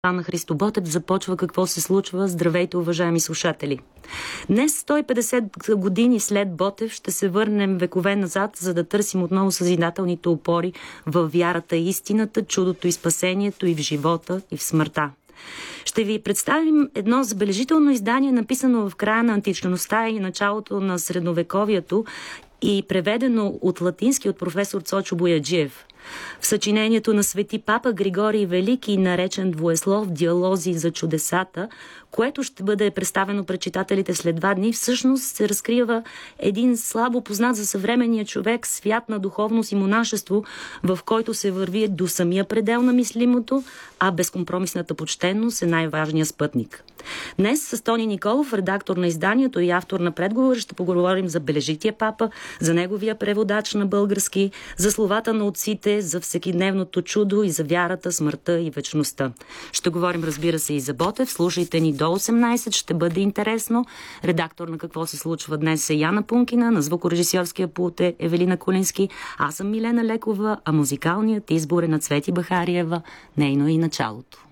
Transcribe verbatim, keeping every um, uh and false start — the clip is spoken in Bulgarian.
на Христо Ботев започва какво се случва. Здравейте, уважаеми слушатели! Днес, сто и петдесет години след Ботев, ще се върнем векове назад, за да търсим отново съзидателните опори в вярата и истината, чудото и спасението и в живота, и в смъртта. Ще ви представим едно забележително издание, написано в края на античността и началото на средновековието и преведено от латински от професор Цочо Бояджиев. В съчинението на свети папа Григорий Велики, наречен Двоеслов диалози за чудесата, което ще бъде представено пред читателите след два дни, всъщност се разкрива един слабо познат за съвременния човек свят на духовност и монашество, в който се върви до самия предел на мислимото, а безкомпромисната почтенност е най-важният спътник. Днес с Тони Николов, редактор на изданието и автор на предговор, ще поговорим за бележития папа, за неговия преводач на български, за словата на отците, за всекидневното чудо и за вярата, смъртта и вечността. Ще говорим, разбира се, и за Ботев. Слушайте ни до осемнайсет, ще бъде интересно. Редактор на какво се случва днес е Яна Пункина, на звукорежисьорския пулт е Евелина Кулински, аз съм Милена Лекова, а музикалният избор е на Цвети Бахариева, нейно и началото.